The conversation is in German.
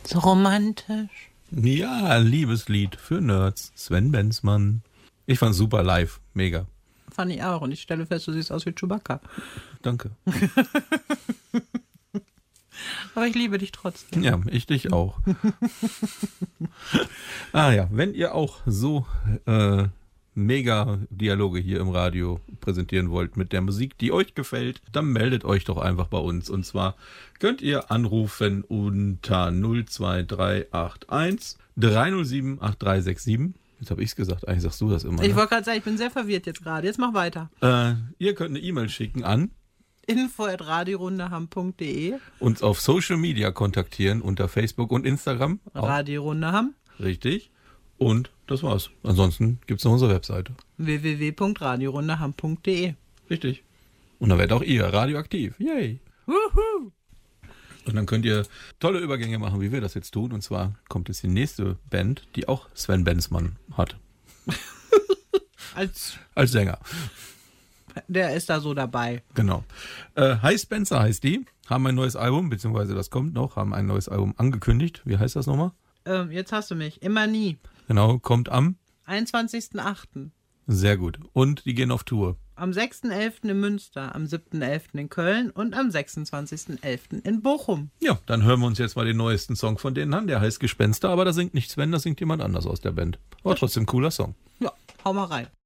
So romantisch. Ja, Liebeslied für Nerds. Sven Benzmann. Ich fand's super live. Mega. Fand ich auch. Und ich stelle fest, du siehst aus wie Chewbacca. Danke. Aber ich liebe dich trotzdem. Ja, ich dich auch. Ja, wenn ihr auch so mega Dialoge hier im Radio präsentieren wollt mit der Musik, die euch gefällt, dann meldet euch doch einfach bei uns. Und zwar könnt ihr anrufen unter 02381 307 8367. Jetzt habe ich es gesagt, eigentlich sagst du das immer. Ne? Ich wollte gerade sagen, ich bin sehr verwirrt jetzt gerade. Jetzt mach weiter. Ihr könnt eine E-Mail schicken an info@radiorundeham.de. uns auf Social Media kontaktieren unter Facebook und Instagram. Radio Rundeham. Richtig. Und das war's. Ansonsten gibt's noch unsere Webseite. www.radiorundeham.de. Richtig. Und dann werdet auch ihr radioaktiv. Yay. Wuhu. Und dann könnt ihr tolle Übergänge machen, wie wir das jetzt tun. Und zwar kommt jetzt die nächste Band, die auch Sven Benzmann hat. Als Sänger. der ist da so dabei. Genau. Hi Spencer heißt die. Haben ein neues Album, beziehungsweise das kommt noch, haben ein neues Album angekündigt. Wie heißt das nochmal? Jetzt hast du mich. Immer nie. Genau, kommt am 21.08. Sehr gut. Und die gehen auf Tour. Am 6.11. in Münster, am 7.11. in Köln und am 26.11. in Bochum. Ja, dann hören wir uns jetzt mal den neuesten Song von denen an. Der heißt Gespenster, aber da singt nicht Sven, da singt jemand anders aus der Band. Aber trotzdem cooler Song. Ja, hau mal rein.